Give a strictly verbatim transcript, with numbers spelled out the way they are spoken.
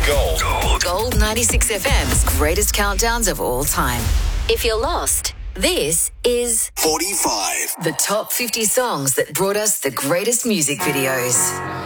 Gold. Gold. Gold ninety-six F M's greatest countdowns of all time. If you're lost, this is forty-five. The top fifty songs that brought us the greatest music videos.